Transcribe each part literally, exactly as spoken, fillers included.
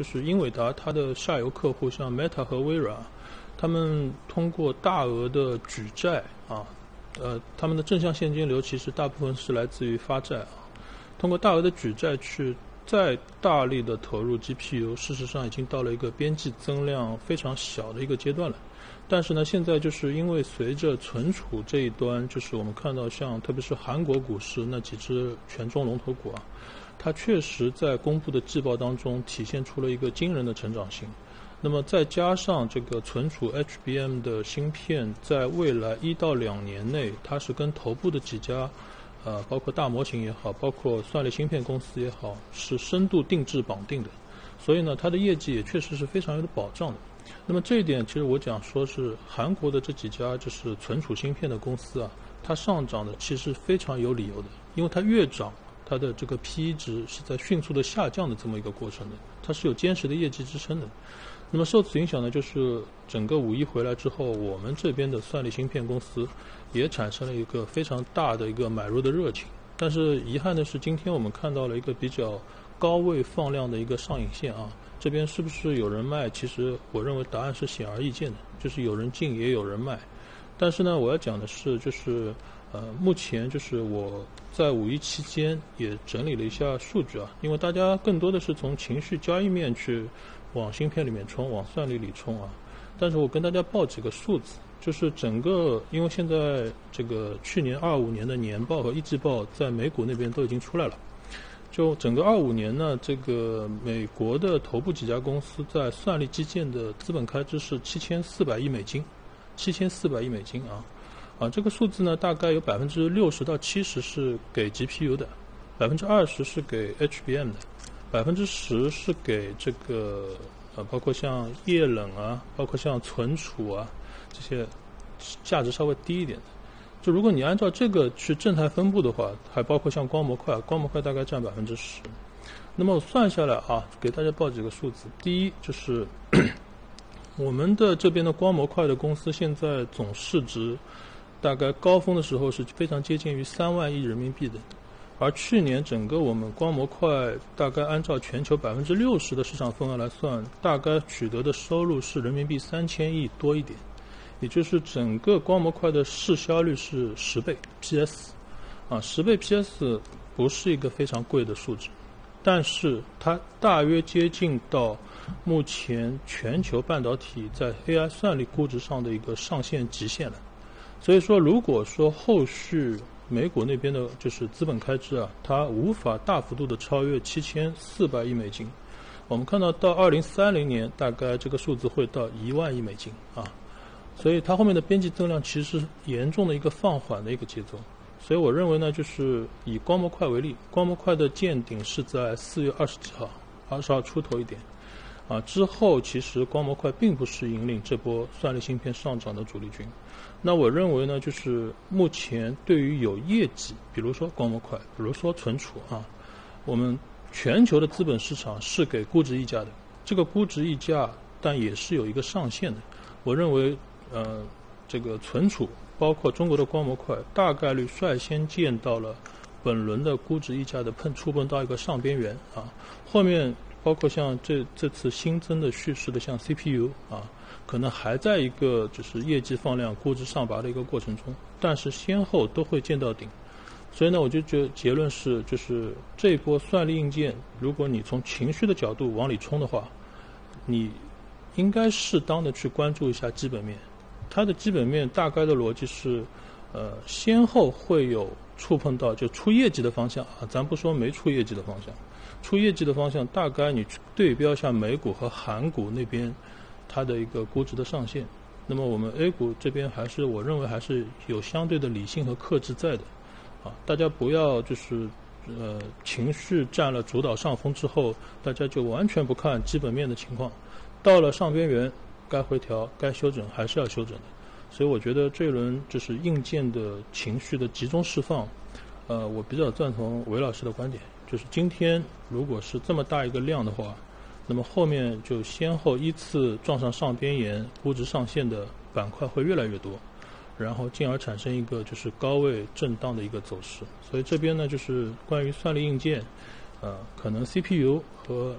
就是英伟达它的下游客户像 Meta 和微软，他们通过大额的举债啊，呃，他们的正向现金流其实大部分是来自于发债啊，通过大额的举债去再大力的投入 G P U， 事实上已经到了一个边际增量非常小的一个阶段了。但是呢，现在就是因为随着存储这一端，就是我们看到像特别是韩国股市那几只权重龙头股啊，它确实在公布的季报当中体现出了一个惊人的成长性。那么再加上这个存储 H B M 的芯片，在未来一到两年内，它是跟头部的几家，呃，包括大模型也好，包括算力芯片公司也好，是深度定制绑定的。所以呢，它的业绩也确实是非常有保障的。那么这一点，其实我讲说是韩国的这几家就是存储芯片的公司啊，它上涨的其实非常有理由的，因为它越涨，它的这个 P E 值是在迅速的下降的这么一个过程的，它是有坚实的业绩支撑的。那么受此影响呢，就是整个五一回来之后，我们这边的算力芯片公司也产生了一个非常大的一个买入的热情。但是遗憾的是，今天我们看到了一个比较高位放量的一个上影线啊，这边是不是有人卖？其实我认为答案是显而易见的，就是有人进也有人卖。但是呢，我要讲的是，就是呃，目前就是我在五一期间也整理了一下数据啊，因为大家更多的是从情绪交易面去往芯片里面冲，往算力里冲啊。但是我跟大家报几个数字，就是整个，因为现在这个去年二五年的年报和一季报在美股那边都已经出来了。就整个二五年呢，这个美国的头部几家公司在算力基建的资本开支是七千四百亿美金，七千四百亿美金啊，啊，这个数字呢，大概有百分之六十到七十是给 G P U 的，百分之二十是给 H B M 的，百分之十是给这个呃，包括像液冷啊，包括像存储啊这些价值稍微低一点的。就如果你按照这个去正态分布的话，还包括像光模块，光模块大概占百分之十。那么我算下来啊，给大家报几个数字。第一就是我们的这边的光模块的公司现在总市值大概高峰的时候是非常接近于三万亿人民币的，而去年整个我们光模块大概按照全球百分之六十的市场份额来算，大概取得的收入是人民币三千亿多一点。也就是整个光模块的市销率是十倍 P S， 啊，十倍 P S 不是一个非常贵的数值，但是它大约接近到目前全球半导体在 A I 算力估值上的一个上限极限了。所以说，如果说后续美股那边的就是资本开支啊，它无法大幅度的超越七千四百亿美金，我们看到到二零三零年大概这个数字会到一万亿美金啊。所以它后面的边际增量其实是严重的一个放缓的一个节奏，所以我认为呢，就是以光模块为例，光模块的见顶是在四月二十几号，二十号出头一点，啊，之后其实光模块并不是引领这波算力芯片上涨的主力军。那我认为呢，就是目前对于有业绩，比如说光模块，比如说存储啊，我们全球的资本市场是给估值溢价的，这个估值溢价但也是有一个上限的。我认为。呃，这个存储包括中国的光模块，大概率率先见到了本轮的估值溢价的碰触碰到一个上边缘啊。后面包括像这这次新增的叙事的像 C P U 啊，可能还在一个就是业绩放量、估值上拔的一个过程中，但是先后都会见到顶。所以呢，我就觉得结论是，就是这一波算力硬件，如果你从情绪的角度往里冲的话，你应该适当的去关注一下基本面。它的基本面大概的逻辑是，呃，先后会有触碰到就出业绩的方向啊，咱不说没出业绩的方向，出业绩的方向大概你对标一下美股和韩股那边它的一个估值的上限。那么我们 A 股这边还是我认为还是有相对的理性和克制在的，啊，大家不要就是呃情绪占了主导上风之后，大家就完全不看基本面的情况，到了上边缘。该回调、该修整还是要修整的，所以我觉得这一轮就是硬件的情绪的集中释放，呃，我比较赞同韦老师的观点，就是今天如果是这么大一个量的话，那么后面就先后依次撞上上边沿、估值上限的板块会越来越多，然后进而产生一个就是高位震荡的一个走势。所以这边呢，就是关于算力硬件，呃，可能 C P U 和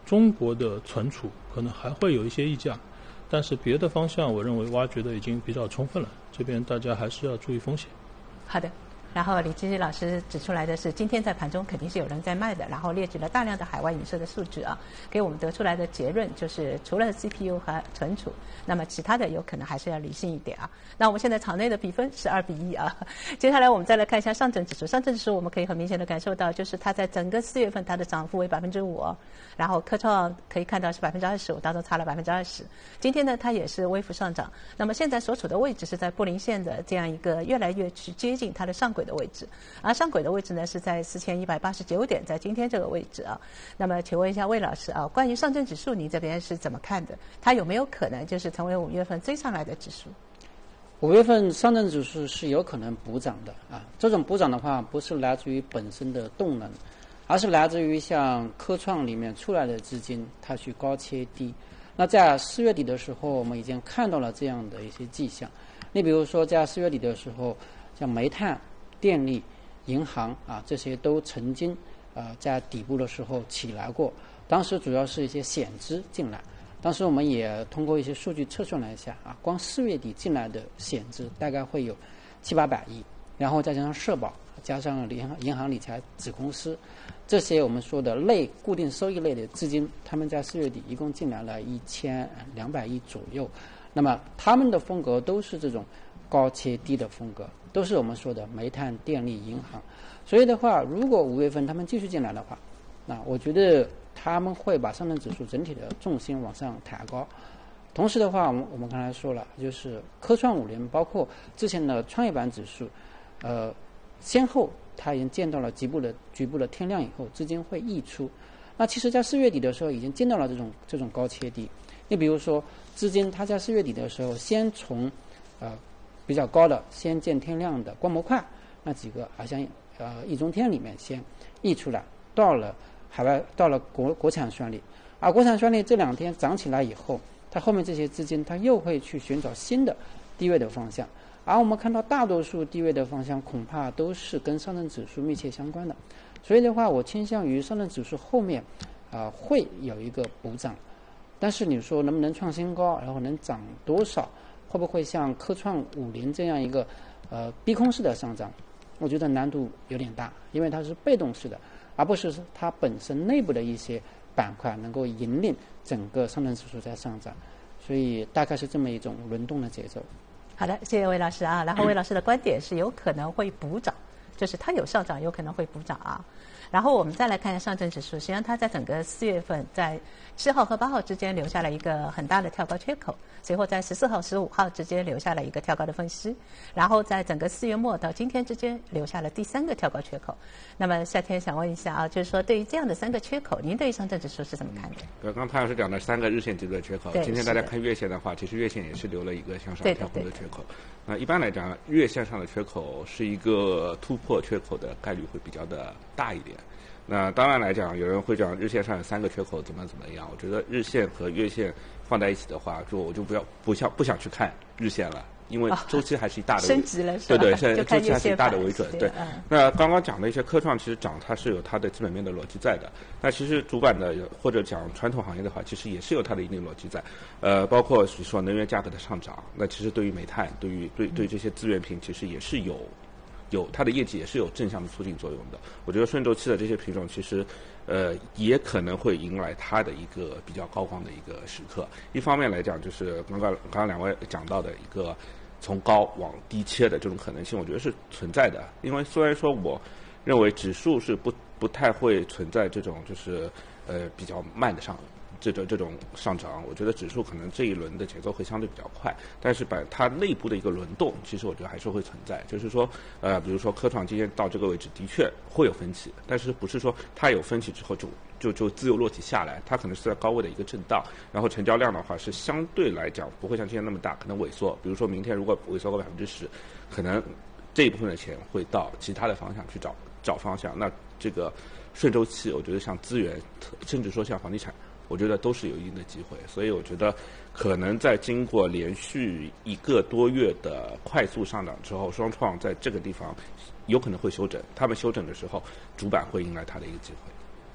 中国的存储可能还会有一些溢价，但是别的方向我认为挖掘的已经比较充分了，这边大家还是要注意风险。 好的。然后李基老师指出来的是，今天在盘中肯定是有人在卖的，然后列举了大量的海外影射的数据啊，给我们得出来的结论就是，除了 C P U 和存储，那么其他的有可能还是要理性一点啊。那我们现在场内的比分是二比一啊。接下来我们再来看一下上证指数，上证指数我们可以很明显的感受到，就是它在整个四月份它的涨幅为百分之五，然后科创可以看到是百分之二十五，当中差了百分之二十。今天呢，它也是微幅上涨。那么现在所处的位置是在布林线的这样一个越来越去接近它的上轨的位置，而上轨的位置呢是在四千一百八十九点，在今天这个位置啊。那么请问一下魏老师啊，关于上证指数您这边是怎么看的？它有没有可能就是成为五月份追上来的指数？ 五月份上证指数是有可能补涨的啊，这种补涨的话不是来自于本身的动能，而是来自于像科创里面出来的资金它去高切低。那在四月底的时候我们已经看到了这样的一些迹象，你比如说在四月底的时候，像煤炭、电力、银行啊，这些都曾经呃在底部的时候起来过，当时主要是一些险资进来。当时我们也通过一些数据测算了一下啊，光四月底进来的险资大概会有七八百亿，然后再加上社保，加上银行银行理财子公司，这些我们说的类固定收益类的资金，他们在四月底一共进来了一千两百亿左右。那么他们的风格都是这种高切低的风格，都是我们说的煤炭、电力、银行。所以的话，如果五月份他们继续进来的话，那我觉得他们会把上证指数整体的重心往上抬高。同时的话，我们我们刚才说了，就是科创五零，包括之前的创业板指数，呃，先后它已经见到了局部的局部的天量以后，资金会溢出。那其实，在四月底的时候，已经见到了这种这种高切低。你比如说，资金它在四月底的时候，先从呃比较高的先见天量的光模块那几个，好像呃易中天里面先溢出来，到了海外，到了国国产专利，而国产专利这两天涨起来以后，它后面这些资金它又会去寻找新的低位的方向，而我们看到大多数低位的方向恐怕都是跟上证指数密切相关的，所以的话，我倾向于上证指数后面啊、呃、会有一个补涨，但是你说能不能创新高，然后能涨多少，会不会像科创五零这样一个呃逼空式的上涨，我觉得难度有点大，因为它是被动式的，而不是它本身内部的一些板块能够引领整个上证指数在上涨，所以大概是这么一种轮动的节奏。 好的，谢谢魏老师啊。然后魏老师的观点是有可能会补涨，就是它有上涨，有可能会补涨啊。然后我们再来看一下上证指数，实际上它在整个四月份在七号和八号之间留下了一个很大的跳高缺口，随后在十四号、十五号之间留下了一个跳高的分析，然后在整个四月末到今天之间留下了第三个跳高缺口。那么夏天想问一下啊，就是说对于这样的三个缺口，您对于上证指数是怎么看的？ 呃，刚刚潘老师讲的三个日线级的缺口，今天大家看月线的话，其实月线也是留了一个向上跳空的缺口。那一般来讲，月线上的缺口是一个突破缺口的概率会比较的大一点。那当然来讲，有人会讲日线上有三个缺口怎么怎么样。我觉得日线和月线放在一起的话，就我就不要不想不想去看日线了，因为周期还是以大的为、 哦、升级了是吧？ 对对，现在周期还是以大的为准。对、 嗯， 那刚刚讲的一些科创，其实涨它是有它的基本面的逻辑在的。那其实主板的或者讲传统行业的话，其实也是有它的一定逻辑在。呃，包括比如说能源价格的上涨，那其实对于煤炭，对于对对这些资源品，其实也是有。有它的业绩也是有正向的促进作用的。我觉得顺周期的这些品种其实，呃，也可能会迎来它的一个比较高光的一个时刻。一方面来讲，就是刚刚刚刚两位讲到的一个从高往低切的这种可能性，我觉得是存在的。因为虽然说我认为指数是不不太会存在这种就是呃比较慢的上。这种这种上涨，我觉得指数可能这一轮的节奏会相对比较快，但是把它内部的一个轮动，其实我觉得还是会存在。就是说，呃，比如说科创今天到这个位置的确会有分歧，但是不是说它有分歧之后就就就自由落体下来，它可能是在高位的一个震荡，然后成交量的话是相对来讲不会像今天那么大，可能萎缩。比如说明天如果萎缩个百分之十，可能这一部分的钱会到其他的方向去找找方向。那这个顺周期，我觉得像资源，甚至说像房地产。我觉得都是有一定的机会，所以我觉得可能在经过连续一个多月的快速上涨之后，双创在这个地方有可能会休整，他们休整的时候，主板会迎来它的一个机会。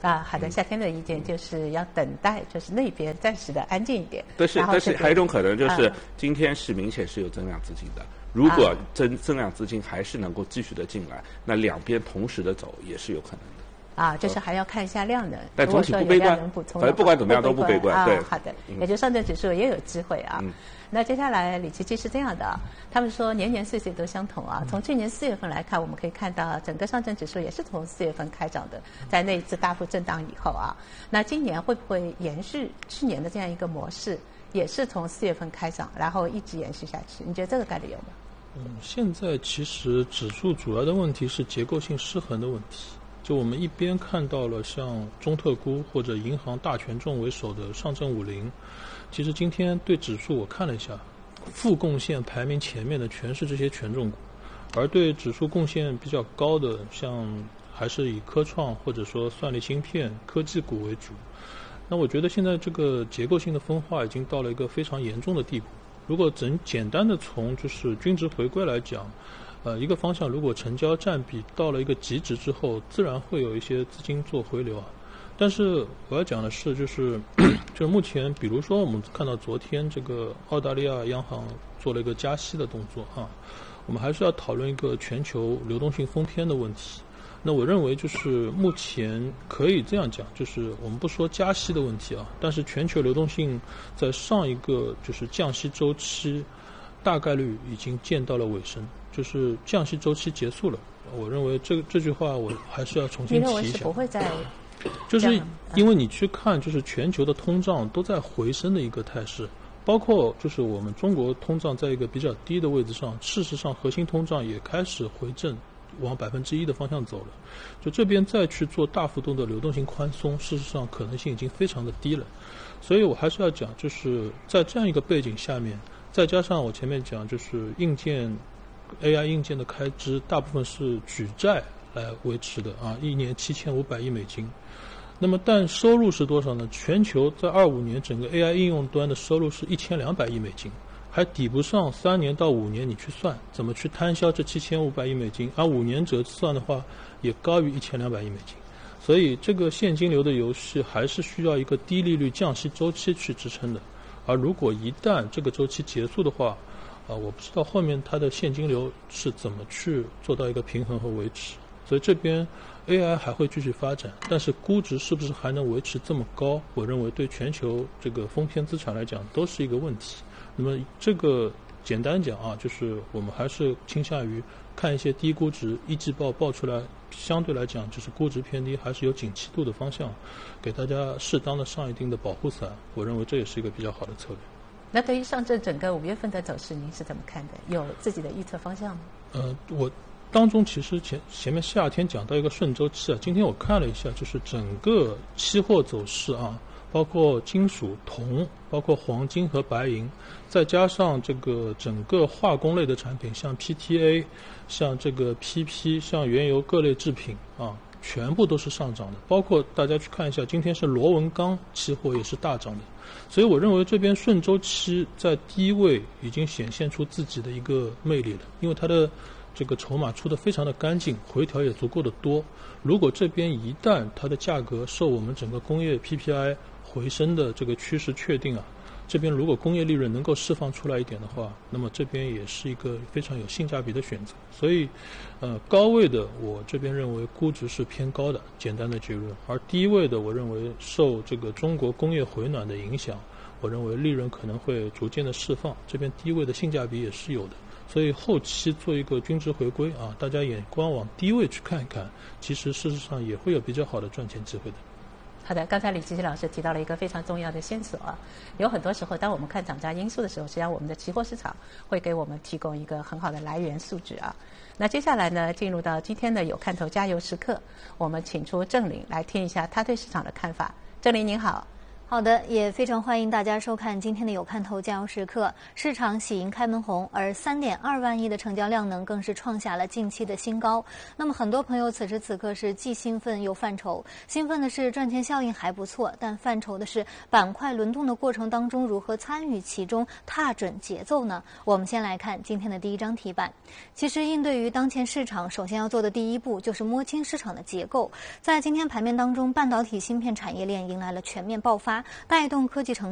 啊，好的，夏天的意见就是要等待，就是那边暂时的安静一点。 但是但是还有一种可能就是， 啊、 今天是明显是有增量资金的。如果增增量资金还是能够继续的进来，那两边同时的走也是有可能的。 啊，就是还要看一下量能。 但总体不悲观，反正不管怎么样都不悲观。对， 啊、好的，也就上证指数也有机会啊。 嗯、 那接下来李奇基是这样的，他们说年年岁岁都相同啊。从去年四月份来看，我们可以看到整个上证指数也是从四月份开涨的，在那一次大幅震荡以后啊，那今年会不会延续去年的这样一个模式，也是从四月份开涨，然后一直延续下去？你觉得这个概率有吗？ 嗯，现在其实指数主要的问题是结构性失衡的问题。就我们一边看到了像中特估或者银行大权重为首的上证五零，其实今天对指数我看了一下，负贡献排名前面的全是这些权重股，而对指数贡献比较高的，像还是以科创或者说算力芯片、科技股为主。那我觉得现在这个结构性的分化已经到了一个非常严重的地步。如果整简单的从就是均值回归来讲，呃，一个方向如果成交占比到了一个极值之后，自然会有一些资金做回流啊。但是我要讲的是，就是就是目前，比如说我们看到昨天这个澳大利亚央行做了一个加息的动作啊，我们还是要讨论一个全球流动性封偏的问题。那我认为就是目前可以这样讲，就是我们不说加息的问题啊，但是全球流动性在上一个就是降息周期大概率已经见到了尾声。就是降息周期结束了，我认为这这句话我还是要重新提一下。 你认为是不会再？ 就是因为你去看，就是全球的通胀都在回升的一个态势，包括就是我们中国通胀在一个比较低的位置上，事实上核心通胀也开始回正，往百分之一的方向走了。就这边再去做大幅度的流动性宽松，事实上可能性已经非常的低了。所以我还是要讲，就是在这样一个背景下面，再加上我前面讲，就是硬件。A I 硬件的开支大部分是举债来维持的啊，一年七千五百亿美金。那么，但收入是多少呢？全球在二五年整个 A I 应用端的收入是一千两百亿美金，还抵不上三年到五年你去算怎么去摊销这七千五百亿美金，而五年折算的话也高于一千两百亿美金。所以，这个现金流的游戏还是需要一个低利率降息周期去支撑的。而如果一旦这个周期结束的话，啊，我不知道后面它的现金流是怎么去做到一个平衡和维持，所以这边 A I 还会继续发展，但是估值是不是还能维持这么高？我认为对全球这个封偏资产来讲都是一个问题。那么这个简单讲啊，就是我们还是倾向于看一些低估值一季报报出来，相对来讲就是估值偏低，还是有景气度的方向，给大家适当的上一定的保护伞。我认为这也是一个比较好的策略。 那对于上证整个五月份的走势，您是怎么看的？有自己的预测方向吗？ 呃，我当中其实前前面夏天讲到一个顺周期啊，今天我看了一下，就是整个期货走势啊，包括金属、铜，包括黄金和白银，再加上这个整个化工类的产品，像 P T A， 像这个 P P， 像原油各类制品啊，全部都是上涨的。包括大家去看一下，今天是螺纹钢期货也是大涨的。所以我认为这边顺周期在低位已经显现出自己的一个魅力了，因为它的这个筹码出得非常的干净，回调也足够的多。如果这边一旦它的价格受我们整个工业 P P I 回升的这个趋势确定啊，这边如果工业利润能够释放出来一点的话，那么这边也是一个非常有性价比的选择。所以呃，高位的我这边认为估值是偏高的，简单的结论。而低位的我认为受这个中国工业回暖的影响，我认为利润可能会逐渐的释放，这边低位的性价比也是有的。所以后期做一个均值回归啊，大家眼光往低位去看一看，其实事实上也会有比较好的赚钱机会的。 好的，刚才李奇奇老师提到了一个非常重要的线索啊，有很多时候当我们看涨价因素的时候，实际上我们的期货市场会给我们提供一个很好的来源数据啊。那接下来呢，进入到今天的有看头加油时刻，我们请出郑林来听一下他对市场的看法。郑林您好。 好的，也非常欢迎大家收看今天的有看头加油时刻。市场喜迎开门红，而三点二万亿的成交量能更是创下了近期的新高。那么很多朋友此时此刻是既兴奋又犯愁。兴奋的是赚钱效应还不错，但犯愁的是板块轮动的过程当中如何参与其中，踏准节奏呢？我们先来看今天的第一张题板。其实应对于当前市场，首先要做的第一步就是摸清市场的结构。在今天盘面当中，半导体芯片产业链迎来了全面爆发，带动科技成